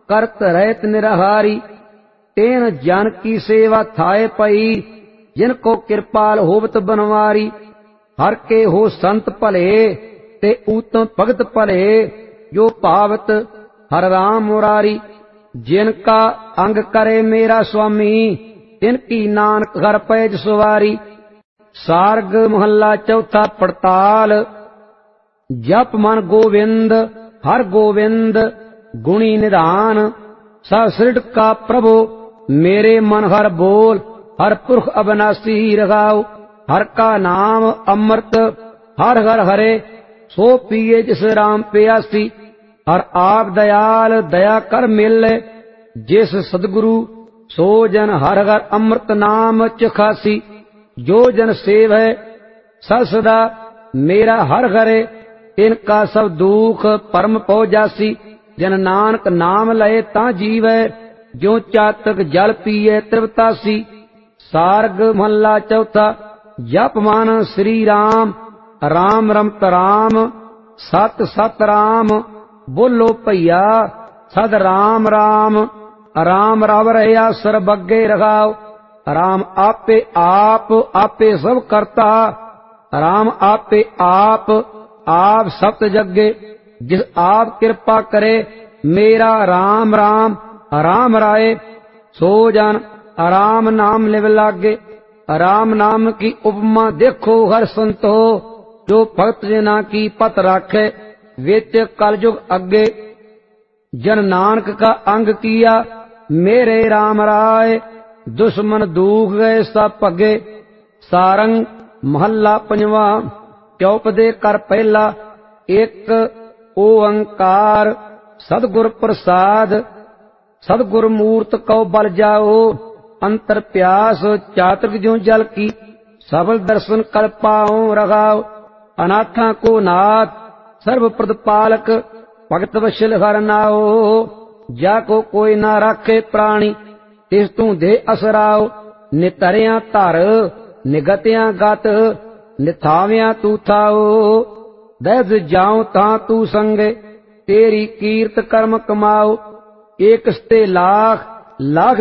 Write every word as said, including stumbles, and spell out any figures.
करत रहत निरहारी। तेन जन की सेवा थाए पई, जिनको कृपाल होवत बनवारी। हर के हो संत भले, ते उत्तम भगत भले, जो पावत हर राम मुरारी। जिनका अंग करे मेरा स्वामी, तिनकी नानक घर पैज सवारी। सार्ग महला चौथा पड़ताल। जप मन गोविंद हर गोविंद, गुणी निधान ससृड का प्रभु। मेरे मन हर बोल, हर पुरख अविनाशी रघाओ। हर का नाम अमृत, हर हर हरे, सो पिए जिस राम प्यासी। हर आप दयाल दया कर मिले, जिस सदगुरु सो जन हर हर अमृत नाम चखासी। जो जन सेव है सदा मेरा हर हरे, इनका सब दुख परम पौ जासी। जन नानक नाम लए ता जीवै, जो चातक जल पीए तृप्तासी। सार्ग महला चौथा। जप मन श्री राम, राम रमत राम, सत सत राम। बोलो भैया सद राम राम, राम रव रहा सर्वज्ञ रखाओ। राम आपे आप आपे सब करता, राम आपे आप आप सप्त जगे। जिस आप कृपा करे मेरा राम राम, राम राय सो जन राम नाम लिव लागे। राम नाम की उपमा देखो हर संतो, जो भगत जना की पत राखे, विच कलयुग अगे। जन नानक का अंग किया मेरे राम राय, दुश्मन दूख गए सब भगे। सारंग महला पंजवा। चौपदे कर पहला। एक ओंकार सदगुर प्रसाद, सदगुर मूर्त कौ बल जाओ। अंतर प्यास चातक जो जल की, सबल दर्शन कर पाओ रघाओ। अनाथा को नाथ सर्व प्रदपालक, भगत वशल हर नाओ। जाको कोई ना राखे प्राणी, तिस तू दे असराओ। नितरिया धर निगतिया गत, निथाव्या तू थाओ। दस जाऊं ता तू संगे, तेरी कीर्त कर्म कमाओ। एक स्ते लाख लाख